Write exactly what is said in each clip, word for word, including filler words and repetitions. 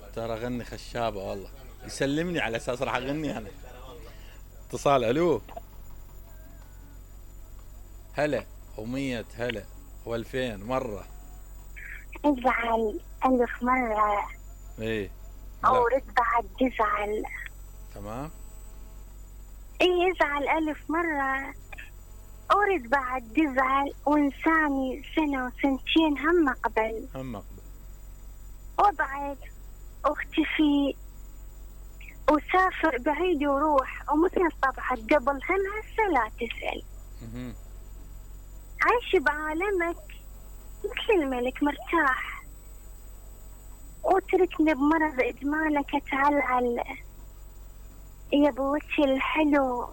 ترى غني خشابة والله، يسلمني على اساس راح اغني انا. اتصال، الو، هلا، ومية هلا، والفين مرة. ازعل ألف مرة ايه أو ملاك. رد بعد تزعل. تمام. ايه ازعل ألف مرة أورد بعد تزعل، وإنساني سنة وسنتين هم قبل، هم اقبل. وابعد واختفي وسافر بعيد وروح، ومثل طبعا قبل هم هسه لا تسأل. مهم. عايش بعالمك مثل الملك مرتاح، وتركني بمرض إدمانك أتعلعل. يا بوجهي الحلو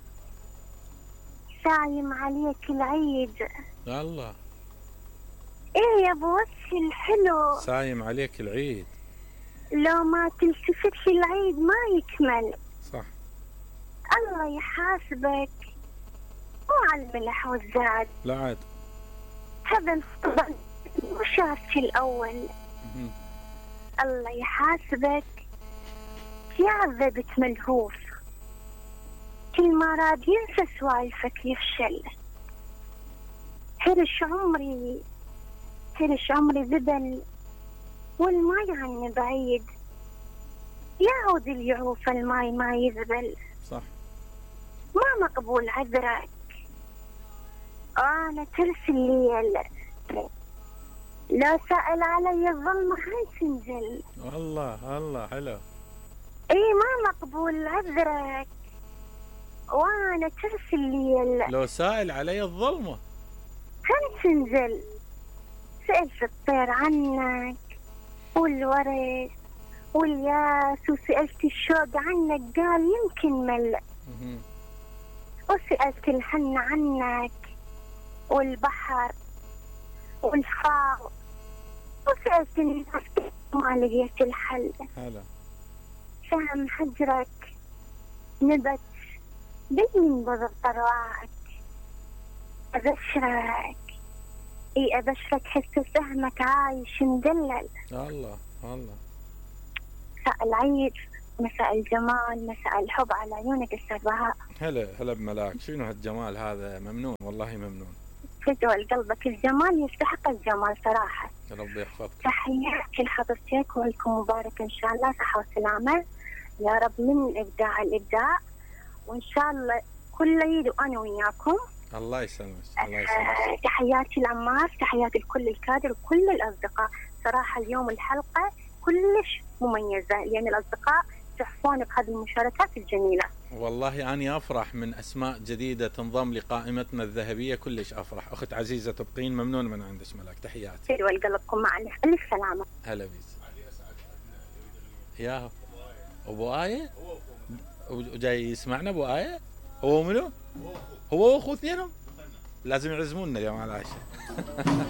سايم عليك العيد. الله. ايه يا بوجهي الحلو سايم عليك العيد. لو ما تلتفت العيد ما يكمل. صح. الله يحاسبك مو على الملح والزاد، لا عاد. هذا الفضل وشافك الأول. مهم. الله يحاسبك يا عذبت ملهوف، كل ما راد ينسى سوايفك يفشل. هرش عمري هرش عمري ذبل، والماي عني بعيد، يعود اليعوف الماي ما يذبل. صح. ما مقبول عذرك، أنا ترس الليل، لا سأل علي الظلمة هاي تنزل. الله الله حلو. اي ما مقبول عذرك، وانا ترس الليل لو سائل علي الظلمة هل تنزل. سألت الطير عنك والورد والياس، وسألت الشوق عنك قال يمكن مل. مهم. وسألت الحن عنك والبحر والفار، وسألت الناس ما لقيت الحل. هلا. فهم حجرك نبت بين بضع طرواك، أبشرك اي أبشرك حس فهمك عايش مدلل. الله الله. مساء العيد، مساء الجمال، مساء الحب على عيونك أستاذ بهاء. هلا هلا بملاك، شنو هالجمال هذا، ممنون والله ممنون. فدوى قلبك الجمال يستحق الجمال صراحة. ربي يحفظك. تحياتي لحضرتك ولكم مبارك إن شاء الله، صحة وسلامة يا رب من إبداع الإبداع، وإن شاء الله كل عيد وأنا وياكم. الله يسلمك. الله يسلمك. تحياتي لعمار، تحياتي لكل الكادر وكل الأصدقاء. صراحة اليوم الحلقة كلش مميزة، لأن الأصدقاء تحفون بهذه المشاركات الجميلة. والله أنا أفرح من أسماء جديدة تنضم لقائمتنا الذهبية، كلش أفرح. أخت عزيزة تبقين، ممنون من عندك ملاك، تحياتي. حلوة قلبكم مع ألف سلامة. هلا بيس. يا أبو آية وجاي يسمعنا. أبو آية هو منو؟ هو وأخوه اثنينهم لازم يعزمونا اليوم على العشاء.